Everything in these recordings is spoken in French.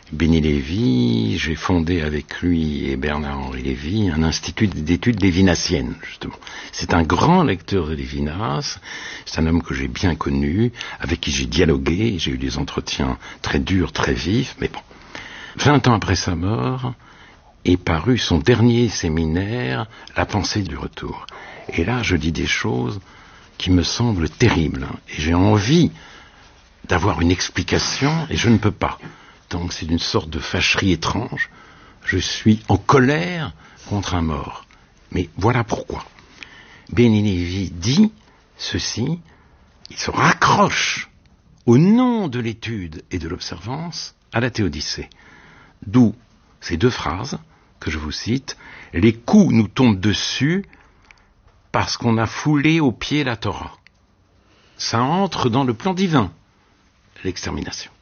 Benny Lévy, j'ai fondé avec lui et Bernard-Henri Lévy un institut d'études lévinassiennes, justement. C'est un grand lecteur de Lévinas, c'est un homme que j'ai bien connu, avec qui j'ai dialogué, j'ai eu des entretiens très durs, très vifs, mais bon. 20 ans après sa mort, est paru son dernier séminaire, La pensée du retour. Et là, je dis des choses qui me semblent terribles, et j'ai envie d'avoir une explication, et je ne peux pas. Donc c'est une sorte de fâcherie étrange. Je suis en colère contre un mort. Mais voilà pourquoi. Benny Lévy dit ceci, il se raccroche au nom de l'étude et de l'observance à la théodicée. D'où ces deux phrases que je vous cite. Les coups nous tombent dessus parce qu'on a foulé aux pieds la Torah. Ça entre dans le plan divin, l'extermination.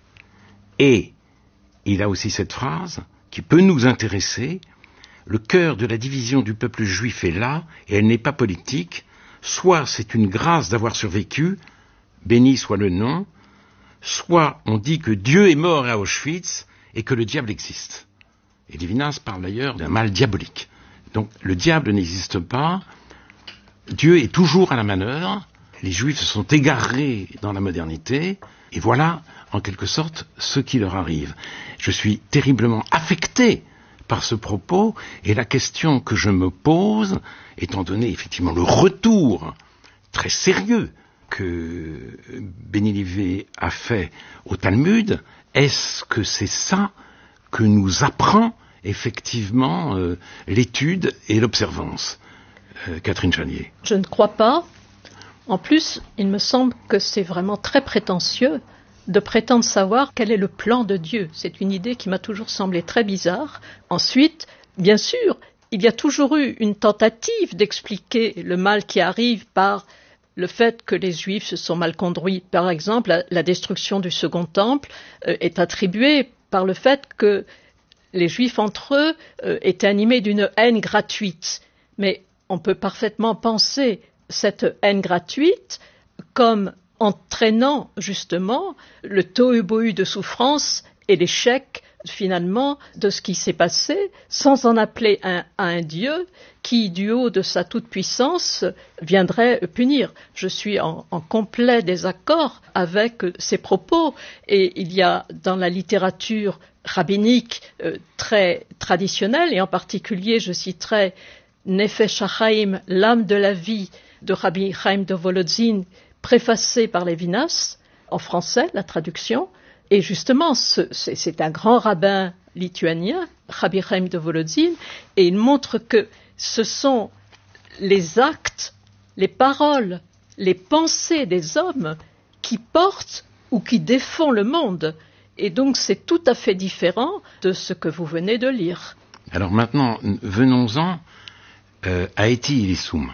Et il a aussi cette phrase qui peut nous intéresser. Le cœur de la division du peuple juif est là, et elle n'est pas politique. Soit c'est une grâce d'avoir survécu, béni soit le nom, soit on dit que Dieu est mort à Auschwitz et que le diable existe. Et Lévinas parle d'ailleurs d'un mal diabolique. Donc le diable n'existe pas, Dieu est toujours à la manœuvre, les juifs se sont égarés dans la modernité, et voilà, en quelque sorte, ce qui leur arrive. Je suis terriblement affecté par ce propos, et la question que je me pose, étant donné effectivement le retour très sérieux que Benny Lévy a fait au Talmud, est-ce que c'est ça que nous apprend effectivement l'étude et l'observance, Catherine Chanier? Je ne crois pas. En plus, il me semble que c'est vraiment très prétentieux de prétendre savoir quel est le plan de Dieu. C'est une idée qui m'a toujours semblé très bizarre. Ensuite, bien sûr, il y a toujours eu une tentative d'expliquer le mal qui arrive par le fait que les Juifs se sont mal conduits. Par exemple, la destruction du Second Temple est attribuée par le fait que les Juifs entre eux étaient animés d'une haine gratuite. Mais on peut parfaitement penser cette haine gratuite comme entraînant justement le tohu-bohu de souffrance et l'échec finalement de ce qui s'est passé, sans en appeler à un Dieu qui, du haut de sa toute-puissance, viendrait punir. Je suis en complet désaccord avec ces propos, et il y a dans la littérature rabbinique très traditionnelle, et en particulier je citerai Nefesh HaChaim, l'âme de la vie, de Rabbi Chaim de Volodzin, préfacé par Lévinas, en français, la traduction. Et justement, c'est un grand rabbin lituanien, Rabbi Chaim de Volodzin, et il montre que ce sont les actes, les paroles, les pensées des hommes qui portent ou qui défont le monde. Et donc c'est tout à fait différent de ce que vous venez de lire. Alors maintenant, venons-en à Eti Ilissoum,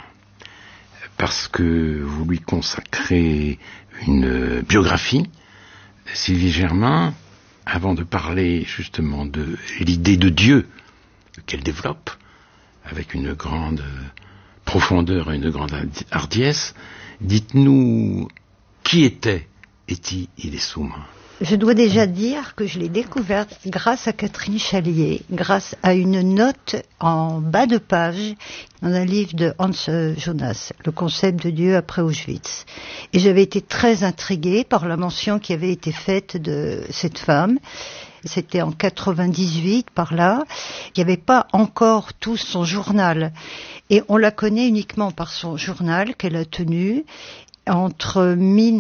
parce que vous lui consacrez une biographie, Sylvie Germain, avant de parler justement de l'idée de Dieu qu'elle développe avec une grande profondeur et une grande hardiesse, dites-nous qui était Eti Ilissoum. Je dois déjà dire que je l'ai découverte grâce à Catherine Chalier, grâce à une note en bas de page dans un livre de Hans Jonas, Le concept de Dieu après Auschwitz. Et j'avais été très intriguée par la mention qui avait été faite de cette femme. C'était en 98 par là. Il n'y avait pas encore tout son journal. Et on la connaît uniquement par son journal qu'elle a tenu entre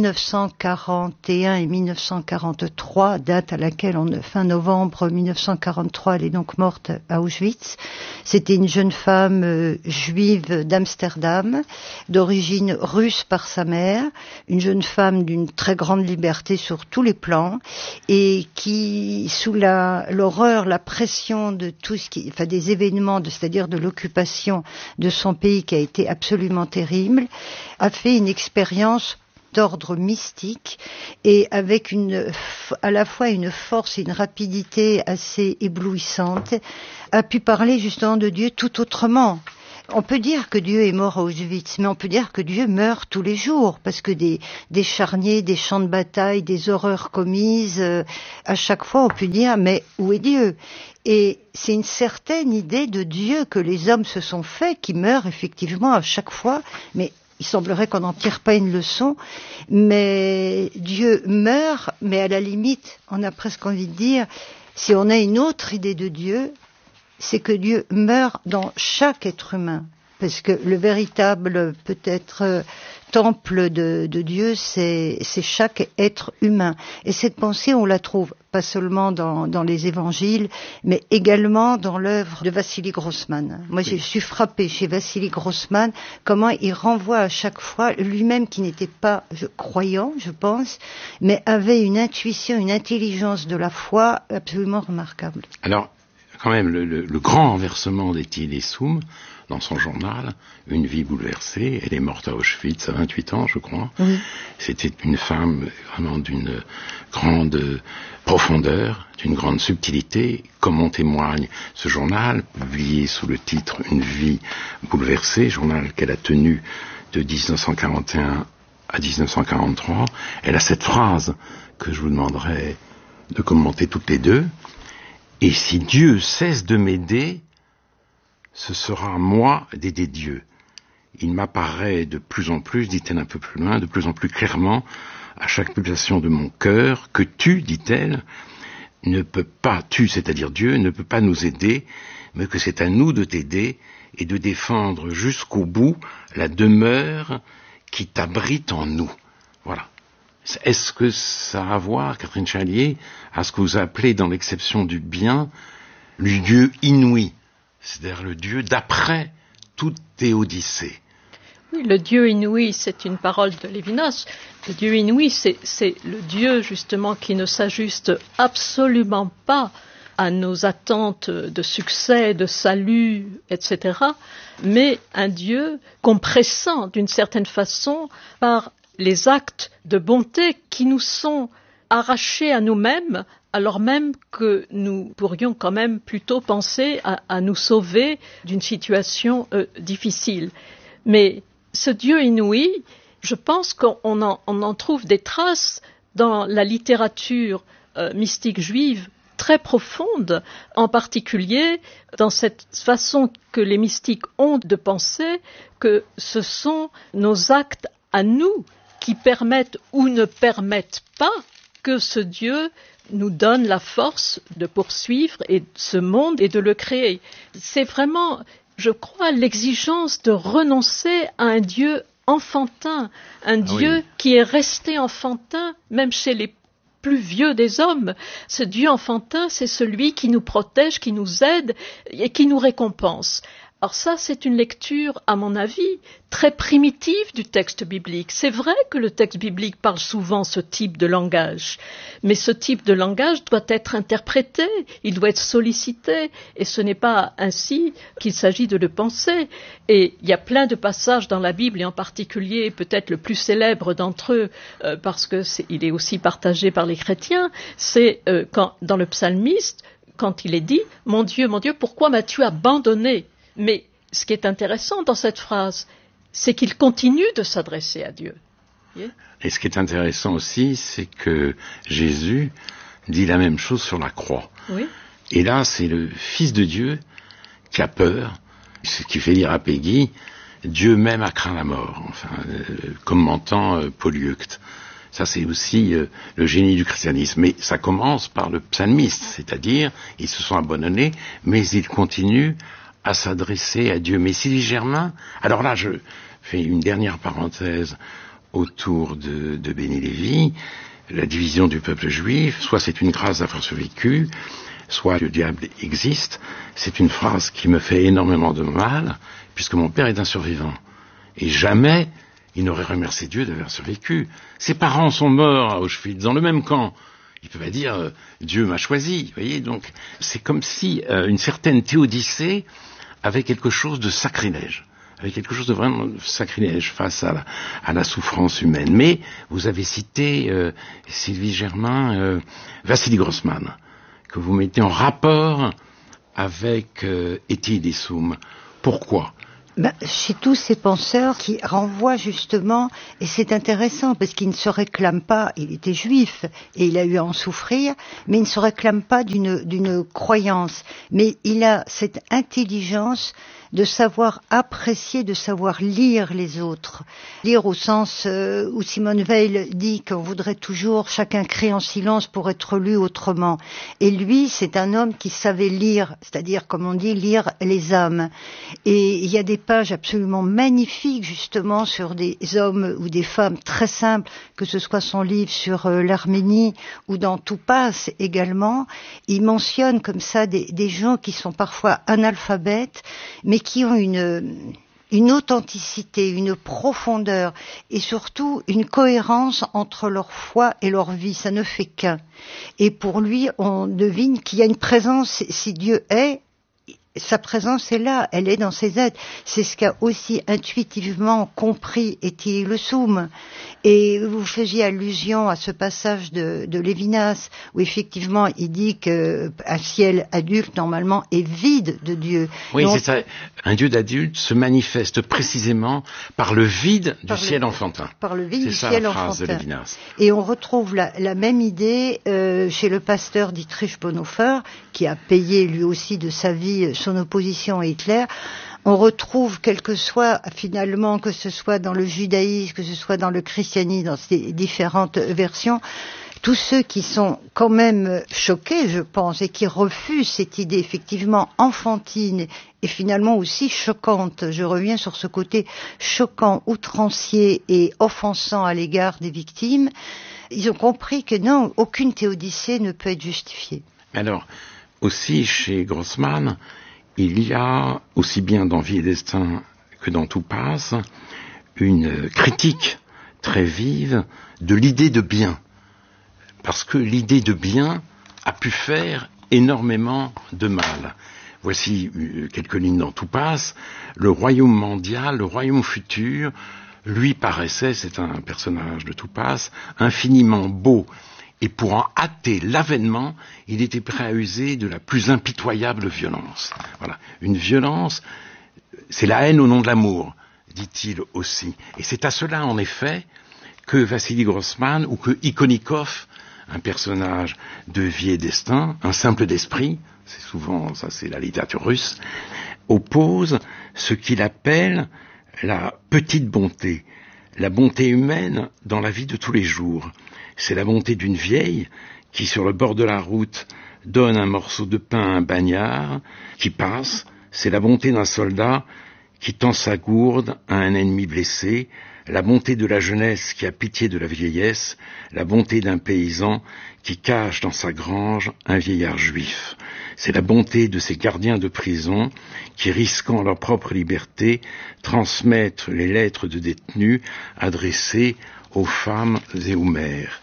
1941 et 1943, date à laquelle, fin novembre 1943, elle est donc morte à Auschwitz. C'était une jeune femme juive d'Amsterdam, d'origine russe par sa mère, une jeune femme d'une très grande liberté sur tous les plans, et qui, sous l'horreur, la pression de tout des événements, c'est-à-dire de l'occupation de son pays qui a été absolument terrible, a fait une expérience d'ordre mystique et avec à la fois une force et une rapidité assez éblouissante, a pu parler justement de Dieu tout autrement. On peut dire que Dieu est mort à Auschwitz, mais on peut dire que Dieu meurt tous les jours, parce que des charniers, des champs de bataille, des horreurs commises, à chaque fois on peut dire, mais où est Dieu ? Et c'est une certaine idée de Dieu que les hommes se sont fait, qui meurt effectivement à chaque fois, mais il semblerait qu'on n'en tire pas une leçon, mais Dieu meurt, mais à la limite, on a presque envie de dire, si on a une autre idée de Dieu, c'est que Dieu meurt dans chaque être humain. Parce que le véritable, peut-être, temple de Dieu, c'est chaque être humain. Et cette pensée, on la trouve pas seulement dans les évangiles, mais également dans l'œuvre de Vassili Grossman. Moi, je suis frappée chez Vassili Grossman, comment il renvoie à chaque fois, lui-même qui n'était pas croyant, je pense, mais avait une intuition, une intelligence de la foi absolument remarquable. Alors, quand même, le grand renversement d'Étienne Soum, dans son journal, Une vie bouleversée, elle est morte à Auschwitz à 28 ans, je crois. Oui. C'était une femme vraiment d'une grande profondeur, d'une grande subtilité, comme en témoigne ce journal, publié sous le titre Une vie bouleversée, journal qu'elle a tenu de 1941 à 1943. Elle a cette phrase que je vous demanderai de commenter toutes les deux. Et si Dieu cesse de m'aider, ce sera à moi d'aider Dieu. Il m'apparaît de plus en plus, dit-elle un peu plus loin, de plus en plus clairement, à chaque pulsation de mon cœur, que tu, dit-elle, ne peux pas, tu, c'est-à-dire Dieu, ne peut pas nous aider, mais que c'est à nous de t'aider et de défendre jusqu'au bout la demeure qui t'abrite en nous. Voilà. Est-ce que ça a à voir, Catherine Chalier, à ce que vous appelez dans l'exception du bien, le Dieu inouï, c'est-à-dire le Dieu d'après toute théodicée? Oui, le Dieu inouï, c'est une parole de Lévinas. Le Dieu inouï, c'est le Dieu justement qui ne s'ajuste absolument pas à nos attentes de succès, de salut, etc., mais un Dieu qu'on pressent d'une certaine façon par les actes de bonté qui nous sont arrachés à nous-mêmes, alors même que nous pourrions quand même plutôt penser à nous sauver d'une situation difficile. Mais ce Dieu inouï, je pense qu'on en trouve des traces dans la littérature mystique juive très profonde, en particulier dans cette façon que les mystiques ont de penser que ce sont nos actes à nous qui permettent ou ne permettent pas que ce Dieu nous donne la force de poursuivre ce monde et de le créer. C'est vraiment, je crois, l'exigence de renoncer à un Dieu enfantin, un Dieu qui est resté enfantin, même chez les plus vieux des hommes. Ce Dieu enfantin, c'est celui qui nous protège, qui nous aide et qui nous récompense. Alors ça, c'est une lecture, à mon avis, très primitive du texte biblique. C'est vrai que le texte biblique parle souvent ce type de langage, mais ce type de langage doit être interprété, il doit être sollicité, et ce n'est pas ainsi qu'il s'agit de le penser. Et il y a plein de passages dans la Bible, et en particulier peut-être le plus célèbre d'entre eux, parce qu'il est aussi partagé par les chrétiens, c'est dans le psalmiste, quand il est dit « Mon Dieu, pourquoi m'as-tu abandonné ?» Mais ce qui est intéressant dans cette phrase, c'est qu'il continue de s'adresser à Dieu. Et ce qui est intéressant aussi, c'est que Jésus dit la même chose sur la croix. Oui. Et là, c'est le Fils de Dieu qui a peur, ce qui fait dire à Peggy, Dieu même a craint la mort, enfin, commentant Polyeucte. Ça, c'est aussi le génie du christianisme. Mais ça commence par le psalmiste, c'est-à-dire, ils se sont abandonnés, mais ils continuent à s'adresser à Dieu. Mais Sylvie Germain, alors là, je fais une dernière parenthèse autour de Béni Lévy, la division du peuple juif, soit c'est une grâce d'avoir survécu, soit le diable existe. C'est une phrase qui me fait énormément de mal, puisque mon père est un survivant. Et jamais il n'aurait remercié Dieu d'avoir survécu. Ses parents sont morts à Auschwitz, dans le même camp. Il peut pas dire Dieu m'a choisi, vous voyez. Donc c'est comme si une certaine théodicée avait quelque chose de sacrilège, avec quelque chose de vraiment sacrilège face à la souffrance humaine. Mais vous avez cité Sylvie Germain, Vassili Grossman, que vous mettez en rapport avec Étienne Soum. Pourquoi ? Chez tous ces penseurs qui renvoient justement, et c'est intéressant parce qu'il ne se réclame pas, il était juif et il a eu à en souffrir, mais il ne se réclame pas d'une croyance, mais il a cette intelligence de savoir apprécier, de savoir lire les autres. Lire au sens où Simone Weil dit qu'on voudrait toujours chacun crier en silence pour être lu autrement. Et lui, c'est un homme qui savait lire, c'est-à-dire, comme on dit, lire les âmes. Et il y a des pages absolument magnifiques, justement, sur des hommes ou des femmes très simples, que ce soit son livre sur l'Arménie ou dans Tout passe également. Il mentionne comme ça des gens qui sont parfois analphabètes, mais qui ont une authenticité, une profondeur et surtout une cohérence entre leur foi et leur vie. Ça ne fait qu'un. Et pour lui, on devine qu'il y a une présence, si Dieu est, sa présence est là, elle est dans ses êtres. C'est ce qu'a aussi intuitivement compris Étienne Le Soum. Et vous faisiez allusion à ce passage de Lévinas, où effectivement il dit qu'un ciel adulte, normalement, est vide de Dieu. Oui, donc, c'est ça. Un Dieu d'adulte se manifeste précisément par le vide du ciel enfantin. Par le vide du ciel ciel enfantin. C'est ça la phrase de enfantin. Lévinas. Et on retrouve la même idée chez le pasteur Dietrich Bonhoeffer, qui a payé lui aussi de sa vie son opposition à Hitler. On retrouve, quel que soit finalement, que ce soit dans le judaïsme, que ce soit dans le christianisme, dans ces différentes versions, tous ceux qui sont quand même choqués, je pense, et qui refusent cette idée effectivement enfantine et finalement aussi choquante. Je reviens sur ce côté choquant, outrancier et offensant à l'égard des victimes. Ils ont compris que non, aucune théodicée ne peut être justifiée. Alors, aussi chez Grossman, il y a, aussi bien dans Vie et Destin que dans Tout passe, une critique très vive de l'idée de bien. Parce que l'idée de bien a pu faire énormément de mal. Voici quelques lignes dans Tout passe. Le royaume mondial, le royaume futur, lui paraissait, c'est un personnage de Tout passe, infiniment beau. Et pour en hâter l'avènement, il était prêt à user de la plus impitoyable violence. Voilà. Une violence, c'est la haine au nom de l'amour, dit-il aussi. Et c'est à cela, en effet, que Vassili Grossman, ou que Ikonikov, un personnage de Vie et Destin, un simple d'esprit, c'est souvent, ça c'est la littérature russe, oppose ce qu'il appelle la petite bonté, la bonté humaine dans la vie de tous les jours. C'est la bonté d'une vieille qui, sur le bord de la route, donne un morceau de pain à un bagnard qui passe. C'est la bonté d'un soldat qui tend sa gourde à un ennemi blessé. La bonté de la jeunesse qui a pitié de la vieillesse. La bonté d'un paysan qui cache dans sa grange un vieillard juif. C'est la bonté de ces gardiens de prison qui, risquant leur propre liberté, transmettent les lettres de détenus adressées aux femmes et aux mères.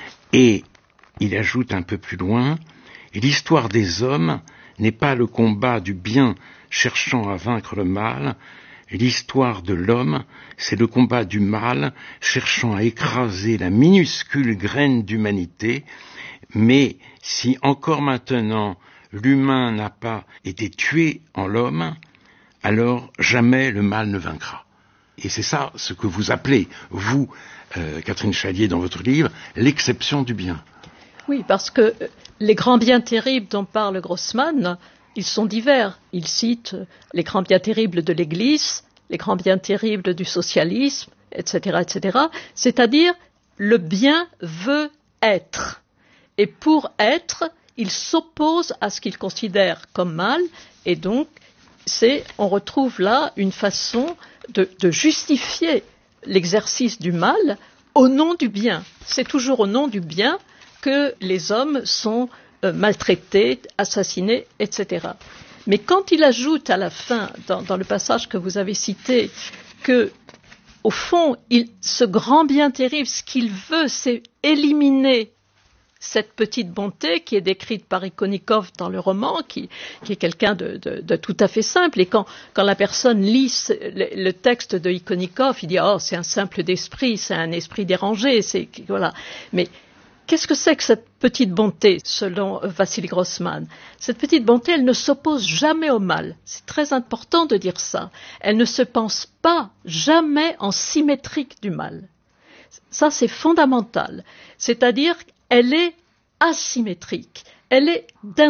Et il ajoute un peu plus loin, l'histoire des hommes n'est pas le combat du bien cherchant à vaincre le mal, l'histoire de l'homme, c'est le combat du mal cherchant à écraser la minuscule graine d'humanité, mais si encore maintenant l'humain n'a pas été tué en l'homme, alors jamais le mal ne vaincra. Et c'est ça ce que vous appelez, vous, Catherine Chalier, dans votre livre, l'exception du bien. Oui, parce que les grands biens terribles dont parle Grossman, ils sont divers. Il cite les grands biens terribles de l'Église, les grands biens terribles du socialisme, etc., etc. C'est-à-dire, le bien veut être. Et pour être, il s'oppose à ce qu'il considère comme mal, et donc, on retrouve là une façon de justifier l'exercice du mal au nom du bien. C'est toujours au nom du bien que les hommes sont maltraités, assassinés, etc. Mais quand il ajoute à la fin, dans le passage que vous avez cité, que, au fond, ce grand bien terrible, ce qu'il veut, c'est éliminer cette petite bonté qui est décrite par Ikonikov dans le roman, qui est quelqu'un de tout à fait simple. Et quand la personne lit le texte de Ikonikov, il dit « Oh, c'est un simple d'esprit, c'est un esprit dérangé. » voilà. Mais Qu'est-ce que c'est que cette petite bonté, selon Vassili Grossman? Cette petite bonté, elle ne s'oppose jamais au mal. C'est très important de dire ça. Elle ne se pense pas jamais en symétrique du mal. Ça, c'est fondamental. C'est-à-dire qu'elle est asymétrique. Elle est d'un